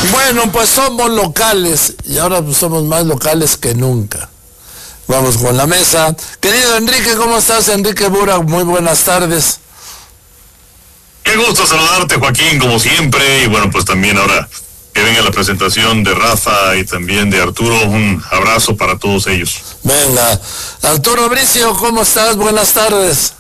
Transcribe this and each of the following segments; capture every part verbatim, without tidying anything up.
Bueno, pues somos locales y ahora pues somos más locales que nunca. Vamos con la mesa. Querido Enrique, ¿cómo estás? Enrique Burak, muy buenas tardes. Qué gusto saludarte, Joaquín, como siempre. Y bueno, pues también ahora que venga la presentación de Rafa y también de Arturo, un abrazo para todos ellos. Venga, Arturo Bricio, ¿cómo estás? Buenas tardes.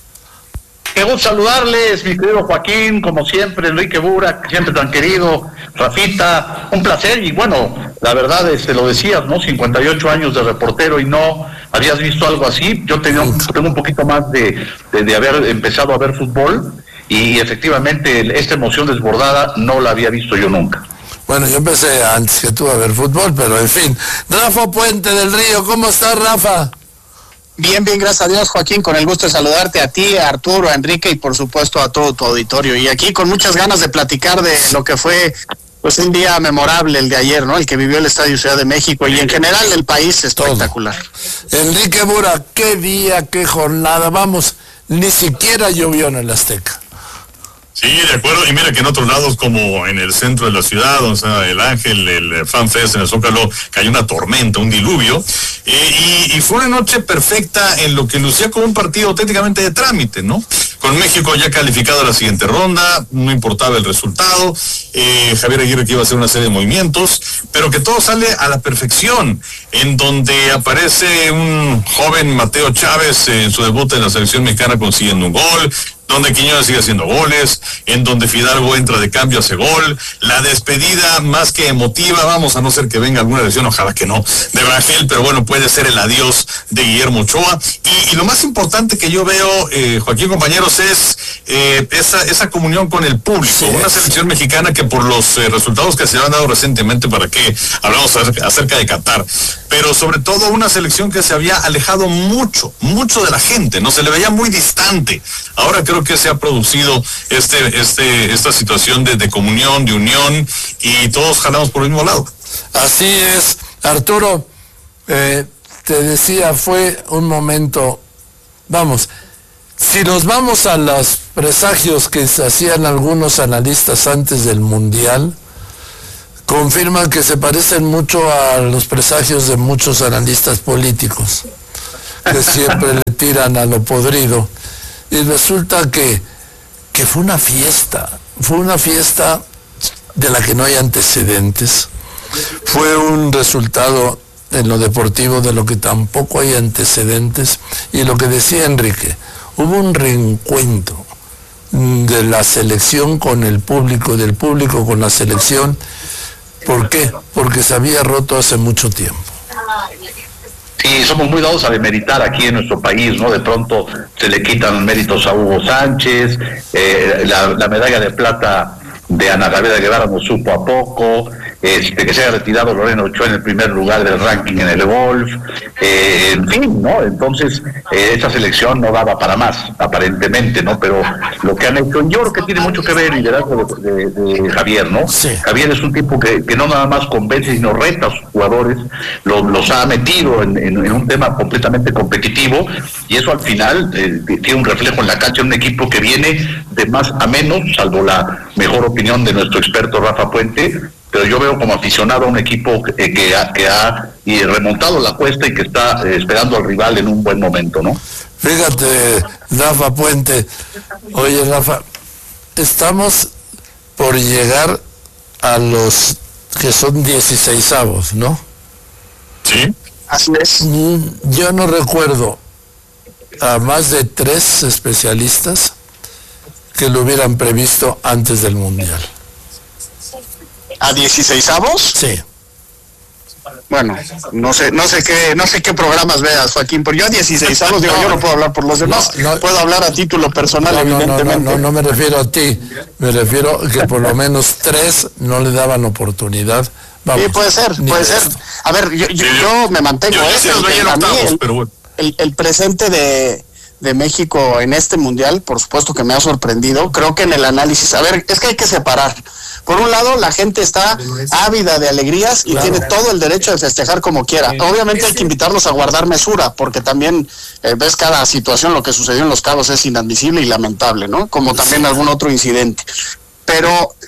Qué gusto saludarles, mi querido Joaquín, como siempre, Enrique Burak, siempre tan querido, Rafita, un placer. Y bueno, la verdad, este, lo decías, ¿no? cincuenta y ocho años de reportero y no habías visto algo así. Yo tenía, tengo un poquito más de, de, de haber empezado a ver fútbol y efectivamente esta emoción desbordada no la había visto yo nunca. Bueno, yo empecé antes que tú a ver fútbol, pero en fin. Rafa Puente del Río, ¿cómo estás, Rafa? Bien, bien, gracias a Dios, Joaquín, con el gusto de saludarte a ti, a Arturo, a Enrique y por supuesto a todo tu auditorio. Y aquí con muchas ganas de platicar de lo que fue pues un día memorable el de ayer, ¿no? El que vivió el Estadio Ciudad de México y en general el país espectacular. Todo. Enrique Burak, qué día, qué jornada, vamos, ni siquiera llovió en el Azteca. Sí, de acuerdo, y mira que en otros lados como en el centro de la ciudad, o sea, el Ángel, el Fan Fest en el Zócalo, cayó una tormenta, un diluvio, eh, y, y fue una noche perfecta en lo que lucía como un partido auténticamente de trámite, ¿no? Con México ya calificado a la siguiente ronda, no importaba el resultado, eh, Javier Aguirre que iba a hacer una serie de movimientos, pero que todo sale a la perfección, en donde aparece un joven Mateo Chávez eh, en su debut en la selección mexicana consiguiendo un gol, donde Quiñones sigue haciendo goles, en donde Fidalgo entra de cambio, hace gol, la despedida más que emotiva, vamos, a no ser que venga alguna lesión, ojalá que no, de Rangel, pero bueno, puede ser el adiós de Guillermo Ochoa, y, y lo más importante que yo veo, eh, Joaquín, compañeros, es eh, esa, esa comunión con el público, sí, una selección mexicana que por los eh, resultados que se han dado recientemente, para que hablamos acerca de Qatar, pero sobre todo una selección que se había alejado mucho, mucho de la gente, no se le veía muy distante. Ahora creo que se ha producido este, este, esta situación de, de comunión, de unión, y todos jalamos por el mismo lado. Así es, Arturo, eh, te decía, fue un momento, vamos, si nos vamos a los presagios que se hacían algunos analistas antes del Mundial, confirman que se parecen mucho a los presagios de muchos analistas políticos, que siempre le tiran a lo podrido. Y resulta que, que fue una fiesta, fue una fiesta de la que no hay antecedentes, fue un resultado en lo deportivo de lo que tampoco hay antecedentes, y lo que decía Enrique, hubo un reencuentro de la selección con el público, del público con la selección. ¿Por qué? Porque se había roto hace mucho tiempo. Sí, somos muy dados a demeritar aquí en nuestro país, ¿no? De pronto se le quitan méritos a Hugo Sánchez, eh, la, la medalla de plata de Ana Gabriela Guevara nos supo a poco, este, que se haya retirado Lorena Ochoa en el primer lugar del ranking en el golf, eh, en fin, ¿no? Entonces, eh, esa selección no daba para más, aparentemente, ¿no? Pero lo que han hecho, yo creo que tiene mucho que ver el liderazgo de, de, de Javier, ¿no? Sí. Javier es un tipo que, que no nada más convence, sino reta a sus jugadores, los, los ha metido en, en, en un tema completamente competitivo, y eso al final eh, tiene un reflejo en la cancha, en un equipo que viene de más a menos, salvo la mejor opinión de nuestro experto Rafa Puente, pero yo veo como aficionado a un equipo que, que ha, que ha y remontado la cuesta y que está eh, esperando al rival en un buen momento, ¿no? Fíjate, Rafa Puente, oye Rafa, estamos por llegar a los que son dieciseisavos, ¿no? Sí, así es. Yo no recuerdo a más de tres especialistas que lo hubieran previsto antes del Mundial. ¿A dieciseisavos? Sí. Bueno, no sé, no sé qué, no sé qué programas veas, Joaquín, pero yo a dieciseisavos, digo, no, yo no puedo hablar por los demás, no, no, puedo hablar a título personal, no, evidentemente. No, no, no, no me refiero a ti, me refiero que por lo menos tres no le daban oportunidad. Vamos, sí, puede ser, puede ser. A ver, yo, yo, yo me mantengo, yo, ¿eh? Yo el, octavos, el, pero bueno. el, el presente de, de México en este mundial, por supuesto que me ha sorprendido, creo que en el análisis, a ver, es que hay que separar. Por un lado, la gente está ávida de alegrías y claro, tiene todo el derecho de festejar como quiera. Obviamente hay que invitarlos a guardar mesura, porque también eh, ves cada situación, lo que sucedió en Los Cabos es inadmisible y lamentable, ¿no? Como también algún otro incidente. Pero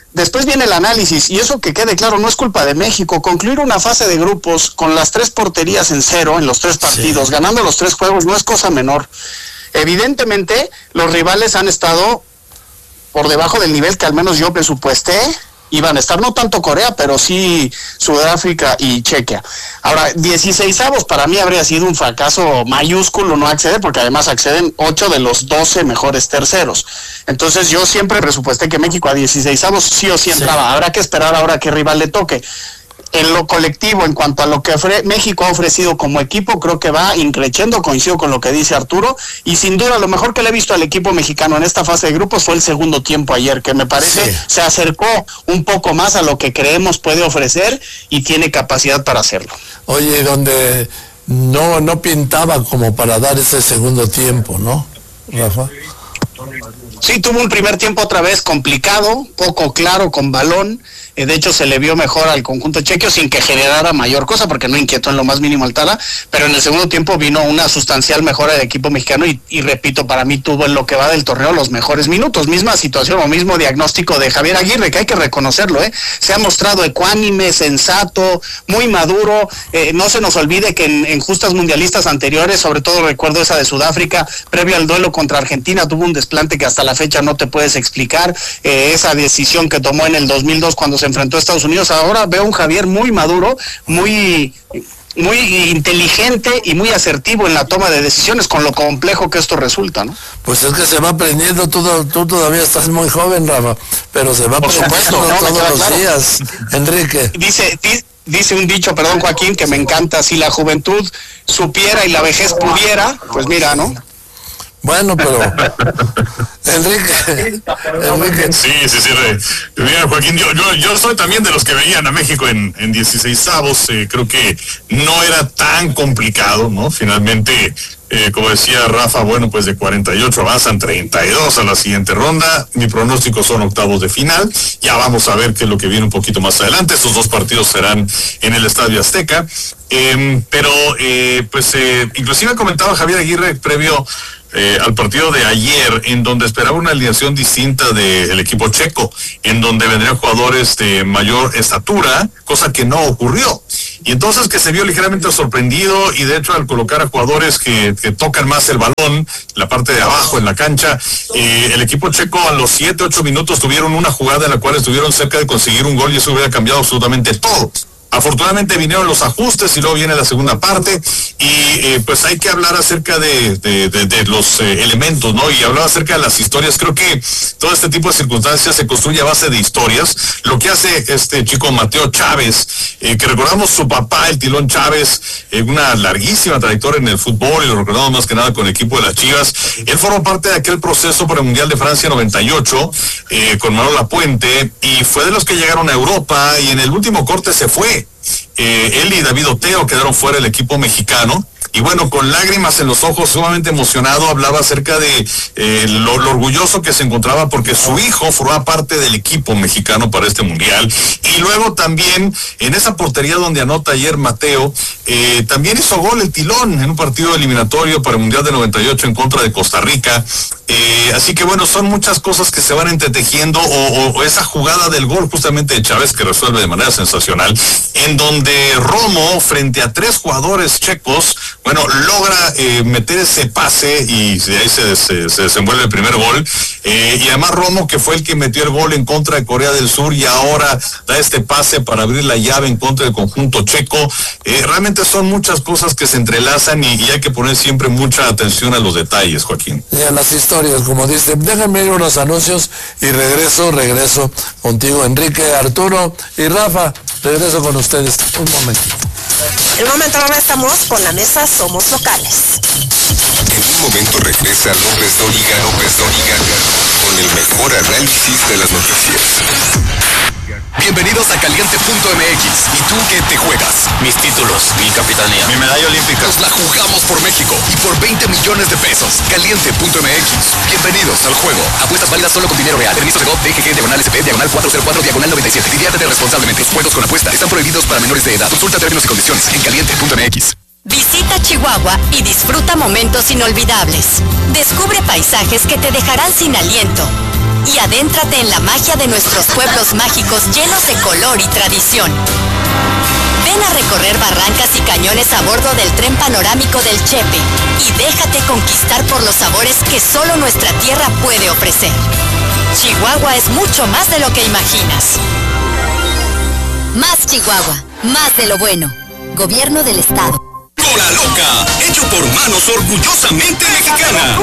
Después viene el análisis, y eso que quede claro, no es culpa de México. Concluir una fase de grupos con las tres porterías en cero en los tres partidos, sí. ganando los tres juegos, no es cosa menor. Evidentemente, los rivales han estado por debajo del nivel que al menos yo presupuesté. Iban a estar, no tanto Corea, pero sí Sudáfrica y Chequia. Ahora, dieciseisavos para mí habría sido un fracaso mayúsculo no acceder, porque además acceden ocho de los doce mejores terceros. Entonces yo siempre presupuesté que México a dieciseisavos sí o sí entraba. Sí. Habrá que esperar ahora qué rival le toque. En lo colectivo, en cuanto a lo que ofre, México ha ofrecido como equipo, creo que va increciendo, coincido con lo que dice Arturo, y sin duda lo mejor que le he visto al equipo mexicano en esta fase de grupos fue el segundo tiempo ayer, que me parece sí. se acercó un poco más a lo que creemos puede ofrecer y tiene capacidad para hacerlo. Oye, donde no, no pintaba como para dar ese segundo tiempo, ¿no, Rafa? Sí, tuvo un primer tiempo otra vez complicado, poco claro, con balón. Eh, de hecho, se le vio mejor al conjunto chequio sin que generara mayor cosa, porque no inquietó en lo más mínimo al Tala, pero en el segundo tiempo vino una sustancial mejora del equipo mexicano y, y repito, para mí tuvo en lo que va del torneo los mejores minutos. Misma situación o mismo diagnóstico de Javier Aguirre, que hay que reconocerlo, ¿eh? Se ha mostrado ecuánime, sensato, muy maduro. Eh, no se nos olvide que en, en justas mundialistas anteriores, sobre todo recuerdo esa de Sudáfrica, previo al duelo contra Argentina, tuvo un desplante que hasta la fecha no te puedes explicar. Eh, esa decisión que tomó en el dos mil dos cuando se enfrentó a Estados Unidos. Ahora veo un Javier muy maduro, muy muy inteligente y muy asertivo en la toma de decisiones, con lo complejo que esto resulta, ¿no? Pues es que se va aprendiendo, tú, tú todavía estás muy joven, Rafa, pero se va aprendiendo no, todos los claro. días, Enrique. Dice, dice Dice un dicho, perdón Joaquín, que me encanta: si la juventud supiera y la vejez pudiera, pues mira, ¿no? Bueno, pero Enrique, Enrique. Sí, sí, sí. Mira, Joaquín, yo, yo, yo soy también de los que veían a México en, en dieciseisavos. Eh, creo que no era tan complicado, ¿no? Finalmente, eh, como decía Rafa, bueno, pues de cuarenta y ocho avanzan treinta y dos a la siguiente ronda. Mi pronóstico son octavos de final. Ya vamos a ver qué es lo que viene un poquito más adelante. Estos dos partidos serán en el Estadio Azteca. Eh, pero, eh, pues, eh, inclusive comentaba Javier Aguirre previo Eh, al partido de ayer, en donde esperaba una alineación distinta del equipo checo, en donde vendrían jugadores de mayor estatura, cosa que no ocurrió. Y entonces que se vio ligeramente sorprendido, y de hecho al colocar a jugadores que, que tocan más el balón, la parte de abajo en la cancha, eh, el equipo checo a los siete, ocho minutos tuvieron una jugada en la cual estuvieron cerca de conseguir un gol, y eso hubiera cambiado absolutamente todo. Afortunadamente vinieron los ajustes y luego viene la segunda parte, y eh, pues hay que hablar acerca de, de, de, de los eh, elementos, ¿no? Y hablar acerca de las historias. Creo que todo este tipo de circunstancias se construye a base de historias. Lo que hace este chico Mateo Chávez, eh, que recordamos su papá, el Tilón Chávez, eh, una larguísima trayectoria en el fútbol, y lo recordamos más que nada con el equipo de las Chivas. Él formó parte de aquel proceso para el Mundial de Francia noventa y ocho, eh, con Manuel Lapuente, y fue de los que llegaron a Europa, y en el último corte se fue. Eh, él y David Oteo quedaron fuera del equipo mexicano, y bueno, con lágrimas en los ojos, sumamente emocionado, hablaba acerca de eh, lo, lo orgulloso que se encontraba porque su hijo formaba parte del equipo mexicano para este mundial. Y luego también en esa portería donde anota ayer Mateo, eh, también hizo gol el Tilón en un partido eliminatorio para el mundial de noventa y ocho en contra de Costa Rica. Eh, así que bueno, son muchas cosas que se van entretejiendo, o, o, o esa jugada del gol justamente de Chávez, que resuelve de manera sensacional, en donde Romo, frente a tres jugadores checos, bueno, logra eh, meter ese pase, y de ahí se, se, se desenvuelve el primer gol. Eh, y además Romo, que fue el que metió el gol en contra de Corea del Sur, y ahora da este pase para abrir la llave en contra del conjunto checo. Eh, realmente son muchas cosas que se entrelazan, y, y hay que poner siempre mucha atención a los detalles, Joaquín. Y a las historias, como dice. Déjenme ir unos anuncios y regreso, regreso contigo, Enrique, Arturo y Rafa. Regreso con ustedes. Un momento. En un momento ahora estamos con la mesa Somos Locales. En un momento regresa López Dóriga, López Dóriga, con el mejor análisis de las noticias. Bienvenidos a Caliente punto M X. ¿Y tú qué te juegas? Mis títulos, mi capitanía, mi medalla olímpica. Nos la jugamos por México y por veinte millones de pesos. Caliente punto M X. Bienvenidos al juego. Apuestas válidas solo con dinero real. Permiso de G O V, D G G, diagonal S P, diagonal cuatro cero cuatro, diagonal noventa y siete. Diviértete responsablemente. Los juegos con apuesta están prohibidos para menores de edad. Consulta términos y condiciones en Caliente punto M X. Visita Chihuahua y disfruta momentos inolvidables. Descubre paisajes que te dejarán sin aliento. y adéntrate en la magia de nuestros pueblos mágicos llenos de color y tradición. Ven a recorrer barrancas y cañones a bordo del tren panorámico del Chepe y déjate conquistar por los sabores que solo nuestra tierra puede ofrecer. Chihuahua es mucho más de lo que imaginas. Más Chihuahua, más de lo bueno. Gobierno del Estado. Cola Loca, hecho por manos orgullosamente mexicanas.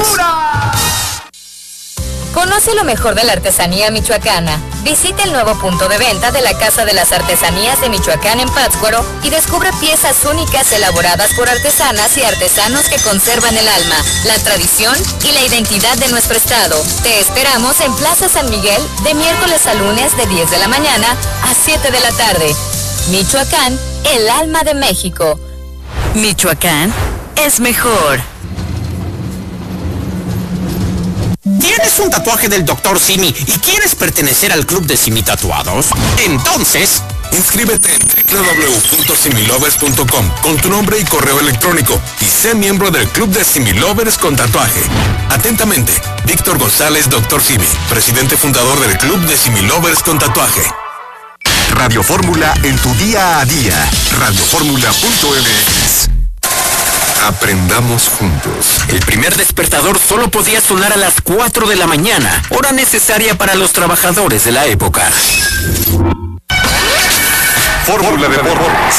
Conoce lo mejor de la artesanía michoacana. Visita el nuevo punto de venta de la Casa de las Artesanías de Michoacán en Pátzcuaro y descubre piezas únicas elaboradas por artesanas y artesanos que conservan el alma, la tradición y la identidad de nuestro estado. Te esperamos en Plaza San Miguel de miércoles a lunes de diez de la mañana a siete de la tarde. Michoacán, el alma de México. Michoacán es mejor. ¿Tienes un tatuaje del doctor Simi y quieres pertenecer al club de Simi Tatuados? Entonces, inscríbete en doble u doble u doble u punto similovers punto com con tu nombre y correo electrónico y sé miembro del club de Similovers con tatuaje. Atentamente, Víctor González, doctor Simi, presidente fundador del club de Similovers con tatuaje. Radio Fórmula en tu día a día. radio fórmula punto m x. Aprendamos juntos. El primer despertador solo podía sonar a las cuatro de la mañana, hora necesaria para los trabajadores de la época. Fórmula Deportes.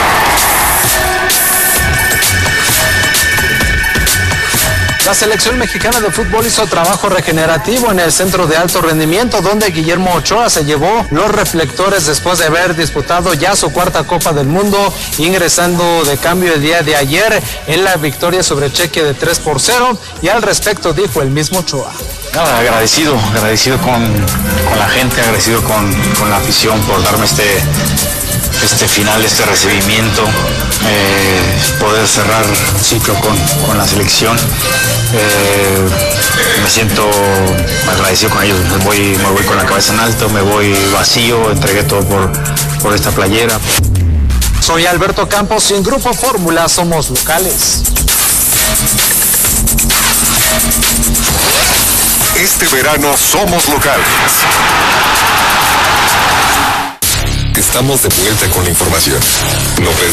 La selección mexicana de fútbol hizo trabajo regenerativo en el centro de alto rendimiento, donde Guillermo Ochoa se llevó los reflectores después de haber disputado ya su cuarta Copa del Mundo, ingresando de cambio el día de ayer en la victoria sobre Chequia de tres por cero, y al respecto dijo el mismo Ochoa. Nada, agradecido, agradecido con, con la gente, agradecido con, con la afición por darme este, este final, este recibimiento, eh, poder cerrar un ciclo con, con la selección. Eh, me siento agradecido con ellos, me voy, me voy con la cabeza en alto, me voy vacío, entregué todo por, por esta playera. Soy Alberto Campos y en Grupo Fórmula somos locales. Este verano somos locales. Estamos de vuelta con la información. No